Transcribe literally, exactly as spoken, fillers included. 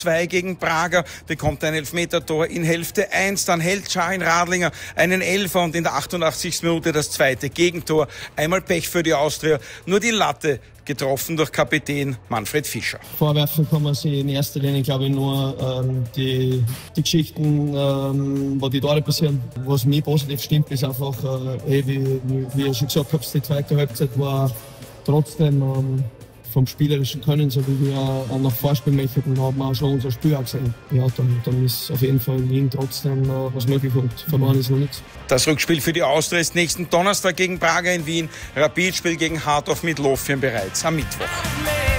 zwei gegen Prager, bekommt ein Elfmetertor in Hälfte eins, dann hält Shahin Radlinger einen Elfer und in der achtundachtzigsten Minute das zweite Gegentor. Einmal Pech für die Austria, nur die Latte getroffen durch Kapitän Manfred Fischer. Vorwerfen kann man sich in erster Linie, glaube ich, nur ähm, die, die Geschichten, ähm, wo die Tore passieren. Was mich positiv stimmt, ist einfach, äh, wie, wie ich schon gesagt habe, die zweite Halbzeit war trotzdem ähm, vom spielerischen Können, so wie wir auch nach Vorspielmethoden haben wir auch schon unser Spiel auch gesehen. Ja, dann, dann ist auf jeden Fall in Wien trotzdem äh, was möglich und verloren ist noch nichts. Das Rückspiel für die Austria ist nächsten Donnerstag gegen Prager in Wien. Rapid spielt gegen Hardorf mit Lofien bereits am Mittwoch.